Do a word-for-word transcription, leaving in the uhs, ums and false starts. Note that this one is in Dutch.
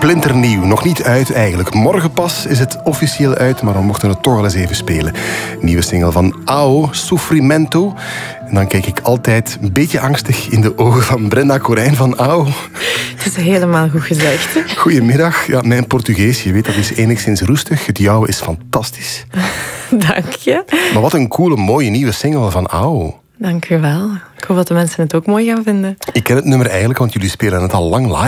splinternieuw. Nog niet uit eigenlijk. Morgen pas is het officieel uit, maar we mochten het toch al eens even spelen. Nieuwe single van Ao, Sofrimento. En dan kijk ik altijd een beetje angstig in de ogen van Brenda Corijn van Ao. Het is helemaal goed gezegd. Goedemiddag. Ja, mijn Portugees, je weet, dat is enigszins roestig. Het jouwe is fantastisch. Dank je. Maar wat een coole, mooie nieuwe single van Ao. Dank u wel. Ik hoop dat de mensen het ook mooi gaan vinden. Ik ken het nummer eigenlijk, want jullie spelen het al lang live.